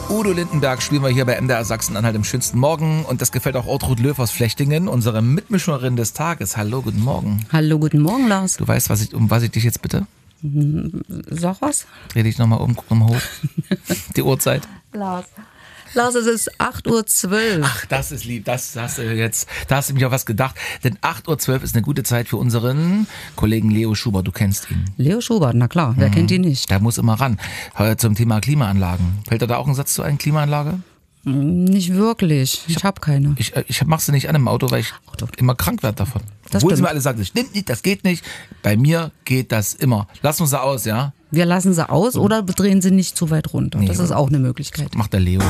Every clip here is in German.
Udo Lindenberg spielen wir hier bei MDR Sachsen-Anhalt im schönsten Morgen. Und das gefällt auch Ortrud Löw aus Flechtingen, unsere Mitmischerin des Tages. Hallo, guten Morgen. Hallo, guten Morgen, Lars. Du weißt, um was ich dich jetzt bitte? Sag was? Dreh dich nochmal um, guck nochmal hoch. Die Uhrzeit. Lars, es ist 8:12 Uhr. Ach, das ist lieb. Da hast du mich auf was gedacht. Denn 8:12 Uhr ist eine gute Zeit für unseren Kollegen Leo Schubert. Du kennst ihn. Leo Schubert, na klar, wer kennt ihn nicht? Der muss immer ran. Zum Thema Klimaanlagen. Fällt dir da auch ein Satz zu ein, Klimaanlage? Nicht wirklich. Ich habe keine. Ich mach sie nicht an im Auto, weil ich immer krank werde davon. Obwohl sie mir alle sagen, das stimmt nicht, das geht nicht. Bei mir geht das immer. Lass uns sie aus, ja? Wir lassen sie aus oder drehen sie nicht zu weit runter. Nee, das ist auch eine Möglichkeit. Macht der Leo.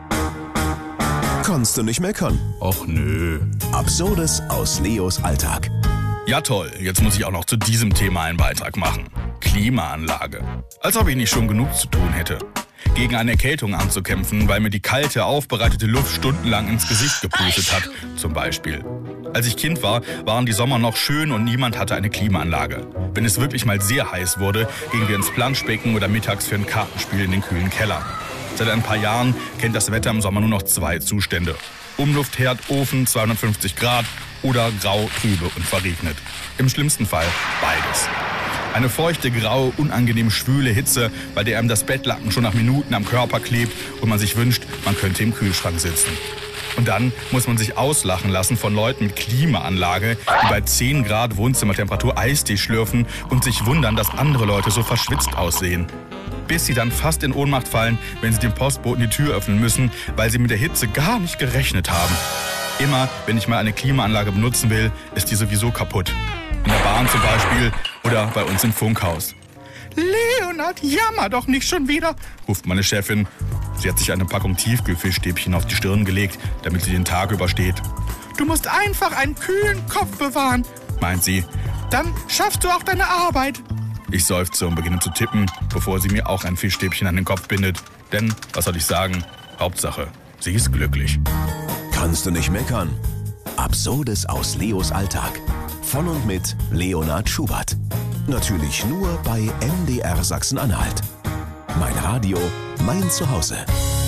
Kannst du nicht meckern? Och nö. Absurdes aus Leos Alltag. Ja toll, jetzt muss ich auch noch zu diesem Thema einen Beitrag machen. Klimaanlage. Als ob ich nicht schon genug zu tun hätte. Gegen eine Erkältung anzukämpfen, weil mir die kalte, aufbereitete Luft stundenlang ins Gesicht gepustet hat, zum Beispiel. Als ich Kind war, waren die Sommer noch schön und niemand hatte eine Klimaanlage. Wenn es wirklich mal sehr heiß wurde, gingen wir ins Planschbecken oder mittags für ein Kartenspiel in den kühlen Keller. Seit ein paar Jahren kennt das Wetter im Sommer nur noch 2 Zustände. Umluftherd, Ofen, 250 Grad oder grau, trübe und verregnet. Im schlimmsten Fall beides. Eine feuchte, graue, unangenehm schwüle Hitze, bei der einem das Bettlaken schon nach Minuten am Körper klebt und man sich wünscht, man könnte im Kühlschrank sitzen. Und dann muss man sich auslachen lassen von Leuten mit Klimaanlage, die bei 10 Grad Wohnzimmertemperatur Eistee schlürfen und sich wundern, dass andere Leute so verschwitzt aussehen. Bis sie dann fast in Ohnmacht fallen, wenn sie dem Postboten die Tür öffnen müssen, weil sie mit der Hitze gar nicht gerechnet haben. Immer, wenn ich mal eine Klimaanlage benutzen will, ist die sowieso kaputt. In der Bahn zum Beispiel oder bei uns im Funkhaus. Leonard, jammer doch nicht schon wieder, ruft meine Chefin. Sie hat sich eine Packung Tiefkühlfischstäbchen auf die Stirn gelegt, damit sie den Tag übersteht. Du musst einfach einen kühlen Kopf bewahren, meint sie. Dann schaffst du auch deine Arbeit. Ich seufze und beginne zu tippen, bevor sie mir auch ein Fischstäbchen an den Kopf bindet. Denn, was soll ich sagen, Hauptsache, sie ist glücklich. Kannst du nicht meckern? Absurdes aus Leos Alltag. Von und mit Leonard Schubert. Natürlich nur bei MDR Sachsen-Anhalt. Mein Radio, mein Zuhause.